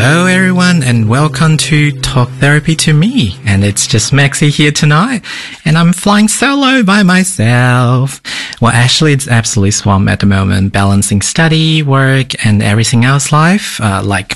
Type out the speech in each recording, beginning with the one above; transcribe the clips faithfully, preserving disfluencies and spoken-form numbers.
Hello everyone and welcome to Talk Therapy to Me, and it's just Maxi here tonight and I'm flying solo by myself. Well, Ashley is absolutely swamped at the moment, balancing study, work and everything else life, uh, like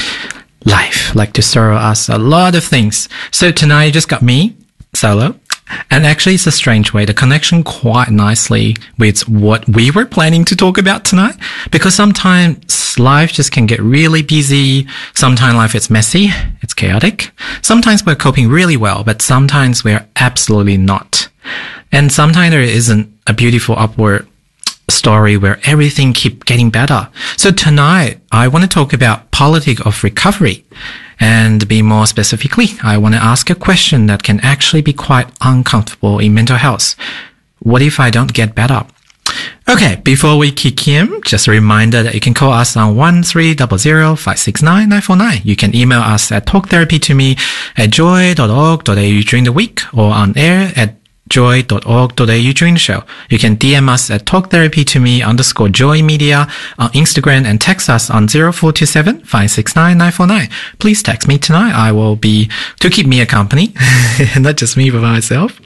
life, like to throw us a lot of things. So tonight you just got me solo. And actually, it's a strange way to connection quite nicely with what we were planning to talk about tonight. Because sometimes life just can get really busy. Sometimes life is messy. It's chaotic. Sometimes we're coping really well, but sometimes we're absolutely not. And sometimes there isn't a beautiful upward story where everything keeps getting better. So tonight, I want to talk about politics of recovery. And be more specifically, I want to ask a question that can actually be quite uncomfortable in mental health. What if I don't get better? Okay, before we kick in, just a reminder that you can call us on one three zero zero, five six nine, nine four nine. You can email us at talktherapytome at joy dot org dot a u during the week or on air at joy dot org dot a u during the show. You can D M us at talktherapytome underscore joy media on Instagram and text us on zero four two seven, five six nine, nine four nine. Please text me tonight. I will be, to keep me a company, not just me by myself.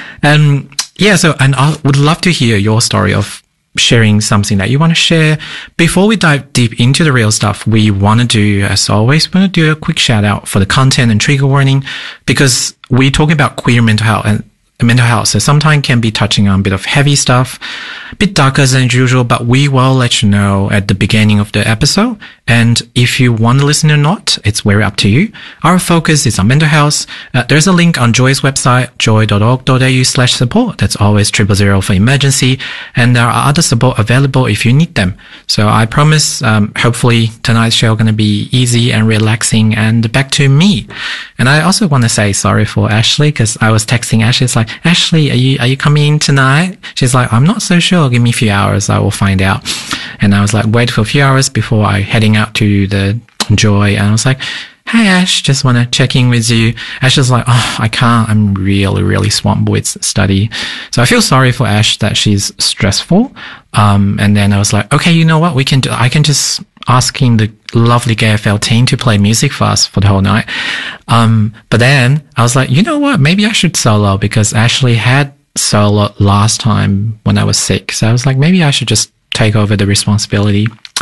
And yeah, so, and I would love to hear your story of sharing something that you want to share. Before we dive deep into the real stuff, we want to do, as always, we want to do a quick shout out for the content and trigger warning, because we talk about queer mental health and mental health, so sometimes can be touching on a bit of heavy stuff, a bit darker than usual, but we will let you know at the beginning of the episode. And if you want to listen or not, it's very up to you. Our focus is on mental health. Uh, there's a link on Joy's website, joy dot org dot a u slash support. That's always triple zero for emergency. And there are other support available if you need them. So I promise, um, hopefully tonight's show going to be easy and relaxing and back to me. And I also want to say sorry for Ashley, because I was texting Ashley. It's like, Ashley, are you, are you coming in tonight? She's like, I'm not so sure. Give me a few hours. I will find out. And I was like, wait for a few hours before I heading out to the Joy. And I was like, hey, Ash, just want to check in with you. Ash is like, oh, I can't. I'm really, really swamped with study. So I feel sorry for Ash that she's stressful. Um, and then I was like, okay, you know what? We can do, I can just asking the lovely G F L team to play music for us for the whole night. Um, but then I was like, you know what? Maybe I should solo, because Ashley had solo last time when I was sick. So I was like, maybe I should just take over the responsibility.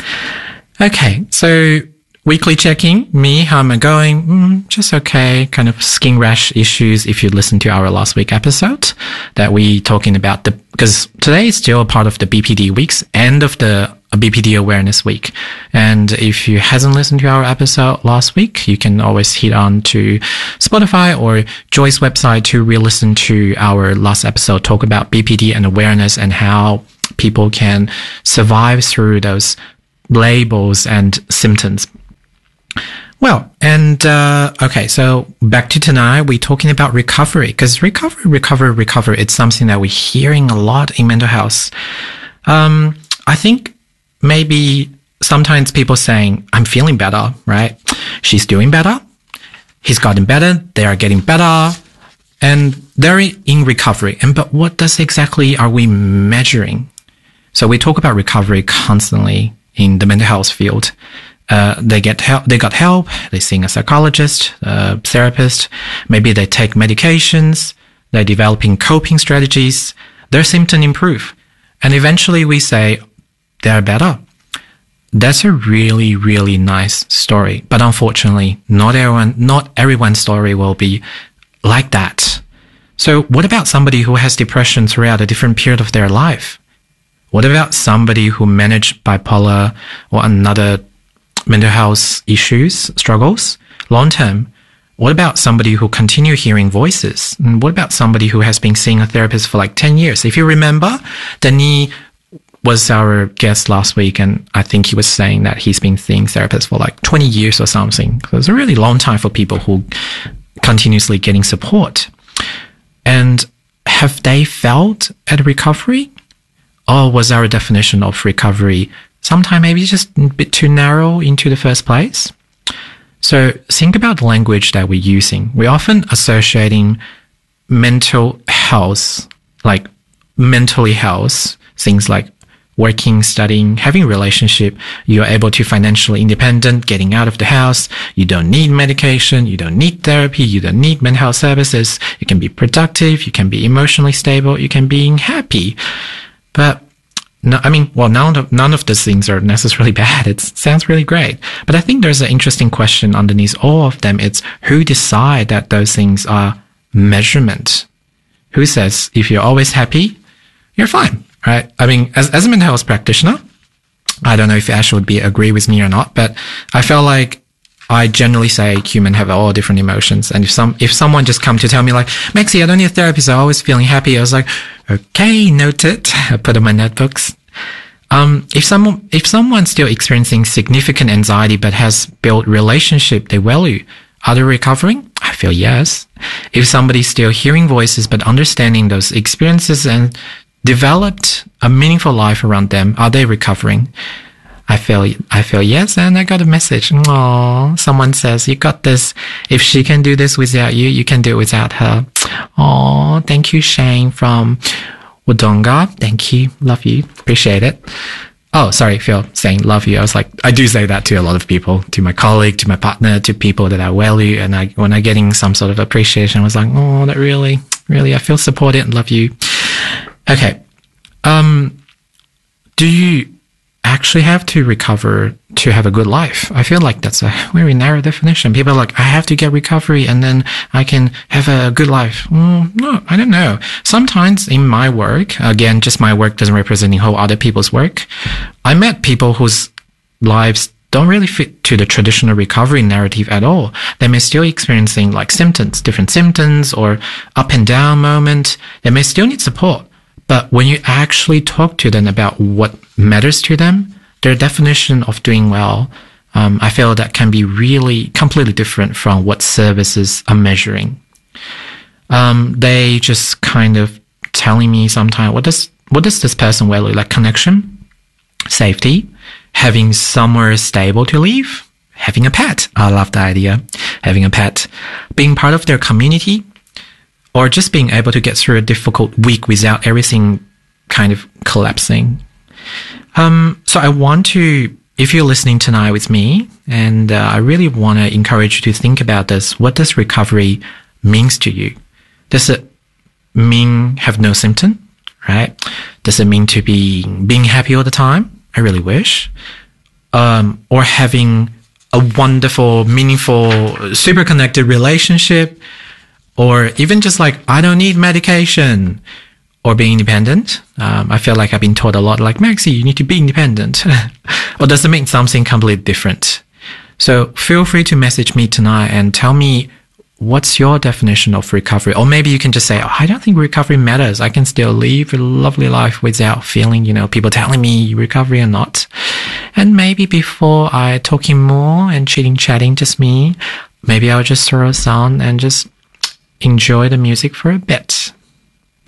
Okay. So weekly checking, me, how am I going? Mm, just okay. Kind of skin rash issues. If you listen to our last week episode that we talking about the, because today is still a part of the B P D weeks, end of the B P D awareness week. And if you hasn't listened to our episode last week, you can always hit on to Spotify or Joy's website to re-listen to our last episode, talk about B P D and awareness and how people can survive through those labels and symptoms. Well, and, uh, okay, so back to tonight, we're talking about recovery, because recovery, recovery, recovery, it's something that we're hearing a lot in mental health. Um, I think maybe sometimes people saying, I'm feeling better, right? She's doing better. He's gotten better. They are getting better. And they're in recovery. And, but what does exactly are we measuring? So we talk about recovery constantly in the mental health field. Uh, they get help, they got help, they see a psychologist, a therapist, maybe they take medications, they're developing coping strategies, their symptoms improve. And eventually we say, they're better. That's a really, really nice story. But unfortunately, not everyone, not everyone's story will be like that. So what about somebody who has depression throughout a different period of their life? What about somebody who managed bipolar or another mental health issues, struggles, long term? What about somebody who continue hearing voices? And what about somebody who has been seeing a therapist for like ten years? If you remember, Danny was our guest last week, and I think he was saying that he's been seeing therapists for like twenty years or something. So it's a really long time for people who continuously getting support. And have they felt at recovery? Or was our definition of recovery sometimes maybe just a bit too narrow into the first place? So think about the language that we're using. We're often associating mental health, like mentally health, things like working, studying, having a relationship, you're able to financially independent, getting out of the house. You don't need medication. You don't need therapy. You don't need mental health services. You can be productive. You can be emotionally stable. You can be happy. But no, I mean, well, none of, none of these things are necessarily bad. It sounds really great. But I think there's an interesting question underneath all of them. It's who decide that those things are measurement? Who says if you're always happy, you're fine, right? I mean, as, as a mental health practitioner, I don't know if Ash would be agree with me or not, but I feel like I generally say humans have all different emotions. And if some, if someone just come to tell me like, Maxie, I don't need a therapist, I'm always feeling happy. I was like, okay, noted. I put on my notebooks. Um, if someone, if someone's still experiencing significant anxiety, but has built relationship they value, are they recovering? I feel yes. If somebody's still hearing voices, but understanding those experiences and developed a meaningful life around them, are they recovering? I feel, I feel yes. And I got a message. Aww. Someone says, you got this. If she can do this without you, you can do it without her. Aww. Thank you, Shane from Wodonga. Thank you. Love you. Appreciate it. Oh, sorry, Phil, saying love you. I was like, I do say that to a lot of people, to my colleague, to my partner, to people that I value. And I, when I'm getting some sort of appreciation, I was like, oh, that really, really, I feel supported and love you. Okay. Um, do you actually have to recover to have a good life? I feel like that's a very narrow definition. People are like, I have to get recovery and then I can have a good life. Mm, no, I don't know. Sometimes in my work, again, just my work doesn't represent the whole other people's work. I met people whose lives don't really fit to the traditional recovery narrative at all. They may still experiencing like symptoms, different symptoms or up and down moment. They may still need support. But when you actually talk to them about what matters to them, their definition of doing well, um, I feel that can be really completely different from what services are measuring. Um, they just kind of telling me sometimes, what does, what does this person value? Like connection, safety, having somewhere stable to live, having a pet. I love the idea. Having a pet, being part of their community, or just being able to get through a difficult week without everything kind of collapsing. Um, so I want to, if you're listening tonight with me, and uh, I really want to encourage you to think about this. What does recovery means to you? Does it mean have no symptom, right? Does it mean to be being happy all the time? I really wish. Um, or having a wonderful, meaningful, super connected relationship, or even just like, I don't need medication, or being independent. Um, I feel like I've been taught a lot, like, Maxie, you need to be independent. Or does it mean something completely different? So feel free to message me tonight and tell me what's your definition of recovery. Or maybe you can just say, oh, I don't think recovery matters. I can still live a lovely life without feeling, you know, people telling me recovery or not. And maybe before I talking more and chitting chatting, just me, maybe I'll just throw a sound and just enjoy the music for a bit.